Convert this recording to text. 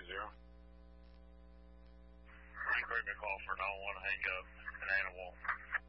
You heard me call for 911, hang up, and animal.